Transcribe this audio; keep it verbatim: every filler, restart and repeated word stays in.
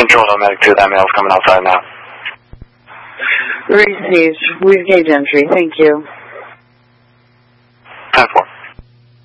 Control to Medic two, that male's coming outside now. Received. We've gauged entry. Thank you.